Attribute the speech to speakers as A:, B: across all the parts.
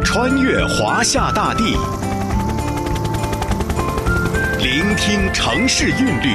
A: 穿越华夏大地，聆听城市韵律，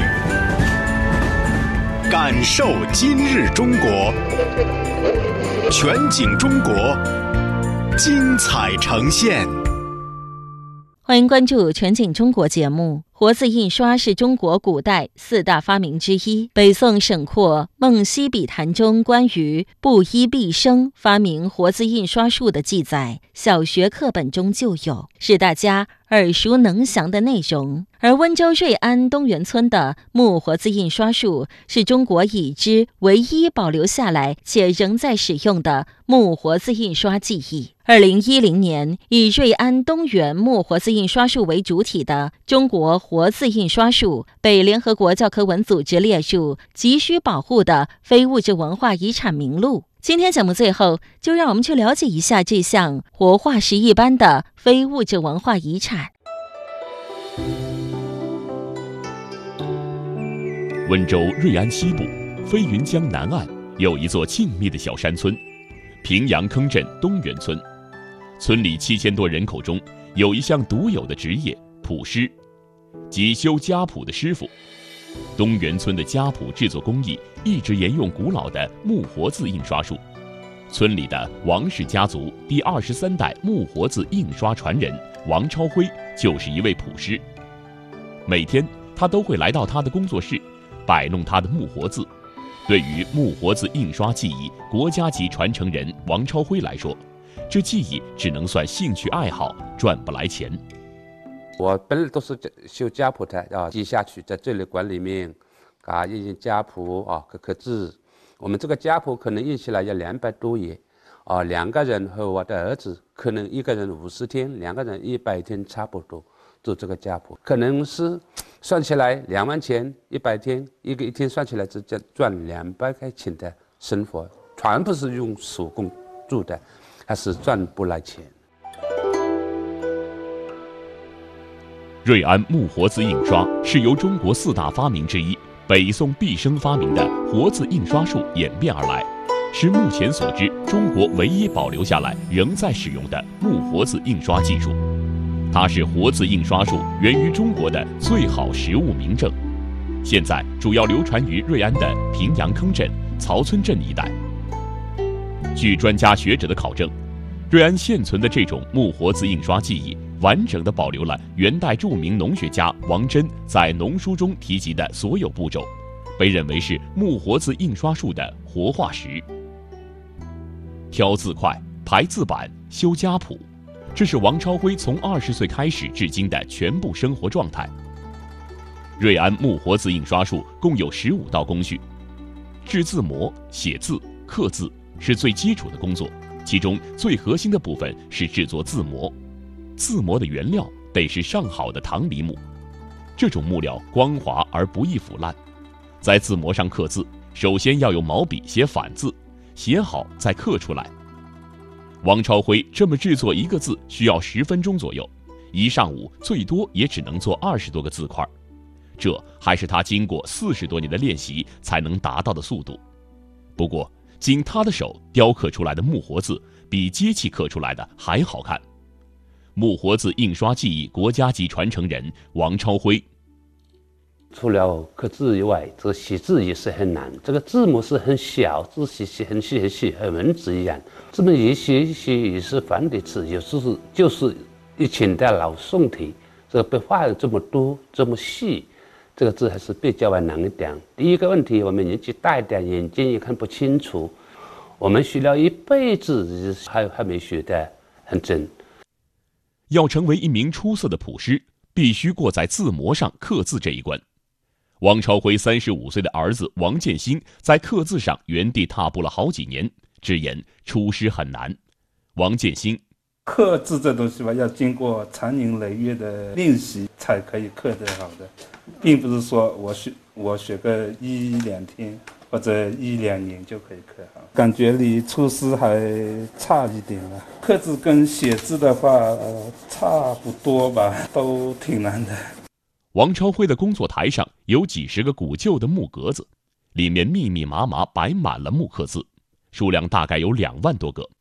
A: 感受今日中国。全景中国，精彩呈现。
B: 欢迎关注全景中国节目。活字印刷是中国古代4大发明之一。北宋沈括《梦溪笔谈》中关于布衣毕生发明活字印刷术的记载，小学课本中就有，是大家耳熟能详的内容。而温州瑞安东源村的木活字印刷术是中国已知唯一保留下来且仍在使用的木活字印刷技艺。2010年，以瑞安东源木活字印刷术为主体的中国活字印刷术被联合国教科文组织列入急需保护的非物质文化遗产名录。今天节目最后，就让我们去了解一下这项活化石一般的非物质文化遗产。
C: 温州瑞安西部飞云江南岸有一座静谧的小山村，平阳坑镇东源村。村里7000多人口中，有一项独有的职业谱师，即修家谱的师傅。东源村的家谱制作工艺一直沿用古老的木活字印刷术。村里的王氏家族第23代木活字印刷传人王超辉就是一位谱师。每天他都会来到他的工作室，摆弄他的木活字。对于木活字印刷技艺国家级传承人王超辉来说，这技艺只能算兴趣爱好，赚不来钱。
D: 我本来都是修家谱的记下去，在这里馆里面印家谱刻字。我们这个家谱可能印起来要200多页2个人和我的儿子可能1个人50天，2个人100天差不多做这个家谱，可能是算起来2万钱100天，一天算起来只赚200块钱的生活，全部是用手工做的，还是赚不来钱。
C: 瑞安木活字印刷是由中国4大发明之一北宋毕生发明的活字印刷术演变而来，是目前所知中国唯一保留下来仍在使用的木活字印刷技术。它是活字印刷术源于中国的最好实物明证，现在主要流传于瑞安的平阳坑镇、曹村镇一带。据专家学者的考证，瑞安现存的这种木活字印刷技艺完整地保留了元代著名农学家王真在农书中提及的所有步骤，被认为是木活字印刷术的活化石。挑字块、排字板、修家谱，这是王超辉从20岁开始至今的全部生活状态。瑞安木活字印刷术共有15道工序，制字模、写字、刻字是最基础的工作，其中最核心的部分是制作字模。字模的原料得是上好的唐梨木，这种木料光滑而不易腐烂。在字模上刻字，首先要用毛笔写反字，写好再刻出来。王超辉这么制作一个字需要10分钟左右，一上午最多也只能做20多个字块，这还是他经过40多年的练习才能达到的速度。不过经他的手雕刻出来的木活字比机器刻出来的还好看。木活字印刷技艺国家级传承人王超辉，
D: 除了刻字以外，这个写字也是很难。这个字母是很小，字写很细很细，和文字一样。这么一写也是繁体字，有时候就是以前的老宋体，这个被画的这么多这么细，这个字还是比较难一点。第一个问题，我们年纪大一点，眼睛也看不清楚，我们学了一辈子还没学得很真。
C: 要成为一名出色的谱师，必须过在字模上刻字这一关。王超辉35岁的儿子王建新在刻字上原地踏步了好几年，直言出师很难。王建新，
E: 刻字这东西吧，要经过长年累月的练习才可以刻得好的，并不是说我学个1-2天或者1-2年就可以刻好，感觉离出师还差一点了。刻字跟写字的话，差不多吧，都挺难的。
C: 王超辉的工作台上有几十个古旧的木格子，里面密密麻麻摆满了木刻字，数量大概有2万多个。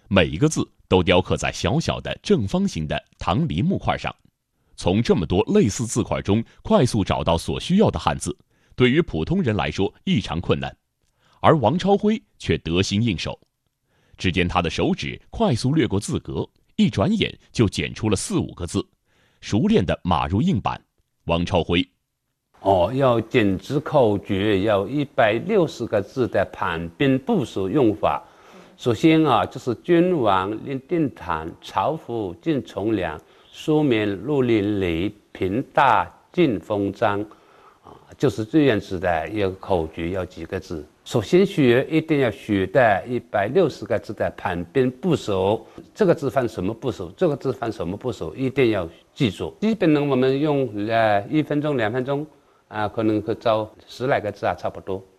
C: 每一个字都雕刻在小小的正方形的唐梨木块上。从这么多类似字块中快速找到所需要的汉字，对于普通人来说异常困难，而王超辉却得心应手。只见他的手指快速掠过字格，一转眼就剪出了4、5个字，熟练地码入硬板。王超辉
D: 要剪字口诀，要160个字的盘边部首用法。首先就是君王令定坛，朝服进从良，书面入邻里，平大进封章，就是这样子的一个口诀，要几个字。首先一定要学的160个字的盘边部首，这个字放什么部首，这个字放什么部首，一定要记住。基本呢，我们用1分钟、2分钟可能会造10来个字差不多。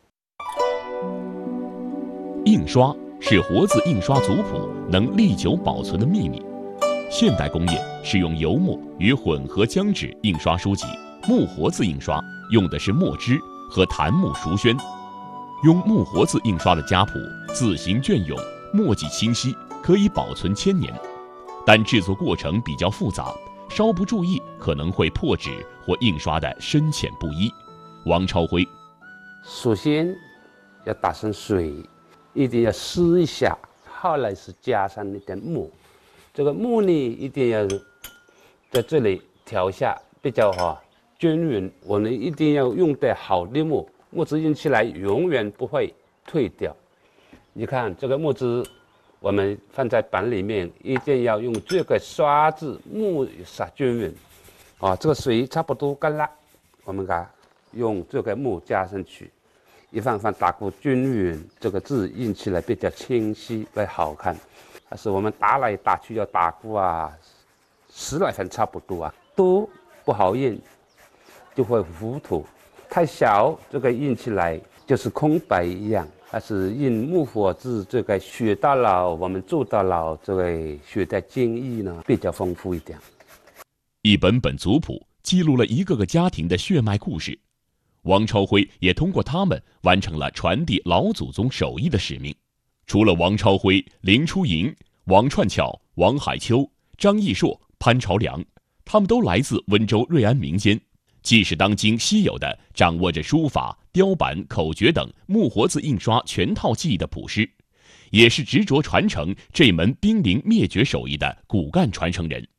C: 印刷是活字印刷族谱能历久保存的秘密。现代工业是用油墨与混合浆纸印刷书籍，木活字印刷用的是墨汁和檀木熟宣。用木活字印刷的家谱字形隽永，墨迹清晰，可以保存1000年，但制作过程比较复杂，稍不注意可能会破纸或印刷的深浅不一。王超辉
D: 首先要打上水，一定要湿一下，后来是加上一点墨，这个墨呢一定要在这里调一下，比较均匀。我们一定要用的好的墨，墨汁印起来永远不会退掉。你看这个墨汁，我们放在板里面，一定要用这个刷子墨刷均匀。这个水差不多干了，我们用这个墨加上去，一放打过均匀，这个字印起来比较清晰，会好看。但是我们打来打去要打过10来分差不多都不好印，就会糊涂。太小，这个印起来就是空白一样。但是印木活字，这个学到老，我们做到老，这个学的经义呢比较丰富一点。
C: 一本本族谱记录了一个个家庭的血脉故事，王超辉也通过他们完成了传递老祖宗手艺的使命。除了王超辉、林初莹、王串巧、王海秋、张义硕、潘朝良，他们都来自温州瑞安民间，既是当今稀有的掌握着书法、雕版、口诀等木活字印刷全套技艺的谱师，也是执着传承这门濒临灭绝手艺的骨干传承人。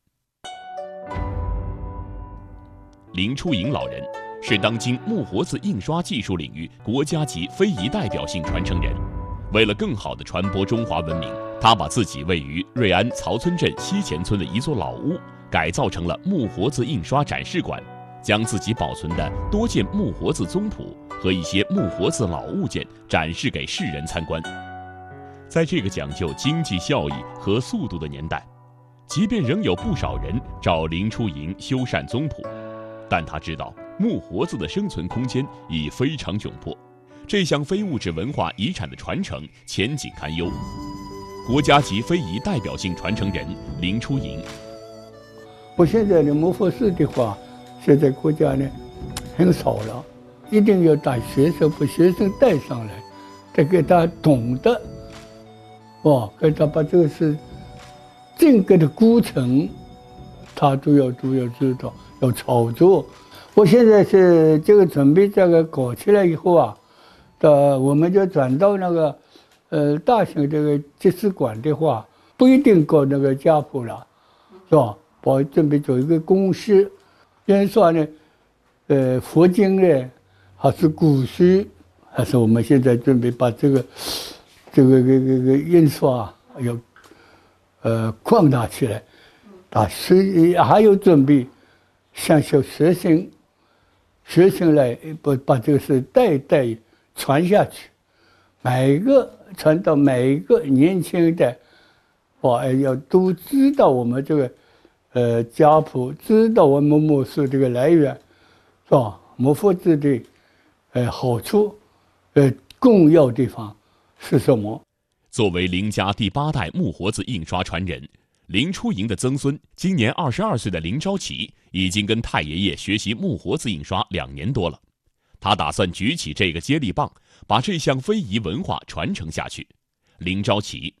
C: 林初莹老人是当今木活字印刷技术领域国家级非遗代表性传承人。为了更好地传播中华文明，他把自己位于瑞安曹村镇西前村的一座老屋改造成了木活字印刷展示馆，将自己保存的多件木活字宗谱和一些木活字老物件展示给世人参观。在这个讲究经济效益和速度的年代，即便仍有不少人找林初莹修缮宗谱，但他知道木活字的生存空间已非常窘迫，这项非物质文化遗产的传承前景堪忧。国家级非遗代表性传承人林初莹，
F: 我现在的木活字的话，现在国家呢很少了，一定要把学生带上来，再给他懂得，给他把这个是整个的过程，他都要知道，要操作。我现在是这个准备这个搞起来以后我们就转到那个大型这个集市馆的话，不一定搞那个家谱了，是吧？我准备做一个公司，印刷呢，佛经呢，还是古书，还是我们现在准备把这个印刷要扩大起来，还有准备向学生来把这个是代代传下去，传到每一个年轻的，要都知道我们这个家谱，知道我们木书这个来源，是吧？木活字的好处，重要地方是什么？
C: 作为林家第8代木活字印刷传人，林初莹的曾孙今年22岁的林昭启已经跟太爷爷学习木活字印刷2年多了。他打算举起这个接力棒，把这项非遗文化传承下去。林昭启，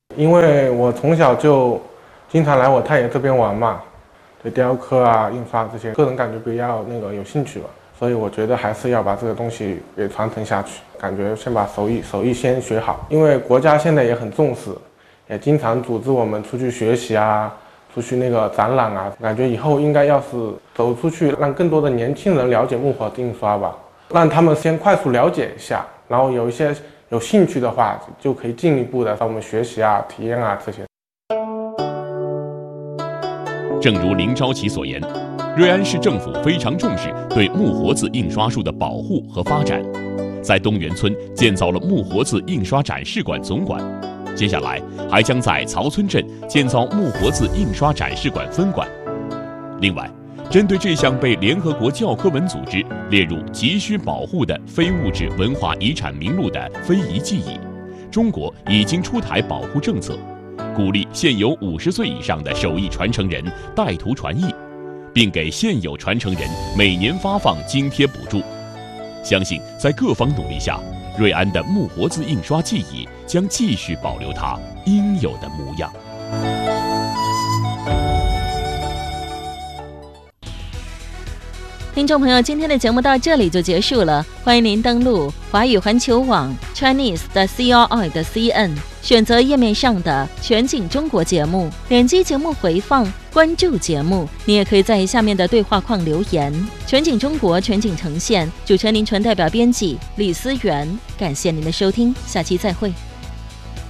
G: 因为我从小就经常来我太爷这边玩嘛，对雕刻啊、印刷这些，个人感觉比较有兴趣吧，所以我觉得还是要把这个东西给传承下去。感觉先把手艺先学好，因为国家现在也很重视，也经常组织我们出去学习啊，出去展览啊。感觉以后应该要是走出去，让更多的年轻人了解木活字印刷吧，让他们先快速了解一下，然后有一些有兴趣的话，就可以进一步的让我们学习啊、体验啊这些。
C: 正如林昭奇所言，瑞安市政府非常重视对木活字印刷术的保护和发展，在东园村建造了木活字印刷展示馆总馆，接下来还将在曹村镇建造木活字印刷展示馆分馆。另外，针对这项被联合国教科文组织列入急需保护的非物质文化遗产名录的非遗技艺，中国已经出台保护政策，鼓励现有50岁以上的手艺传承人带徒传艺，并给现有传承人每年发放津贴补助。相信在各方努力下，瑞安的木活字印刷技艺将继续保留它应有的模样。
B: 听众朋友，今天的节目到这里就结束了，欢迎您登录华语环球网 Chinese.CRI.CN， 选择页面上的全景中国节目，点击节目回放，关注节目。你也可以在下面的对话框留言。全景中国，全景呈现，主持人林纯代表编辑李思源，感谢您的收听，下期再会。